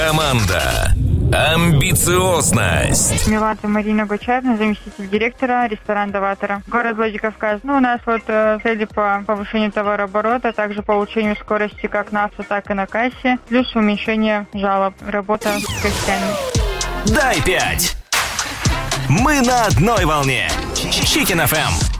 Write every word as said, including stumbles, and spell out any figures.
Команда. Амбициозность. Меладзе Марина Гучарна, заместитель директора ресторана «Даватора». Город Владикавказ. Ну, у нас вот э, цели по повышению товарооборота, а также по улучшению скорости как на авто, так и на кассе, плюс уменьшение жалоб, работа с гостями. Дай пять. Мы на одной волне. Чикен эф эм.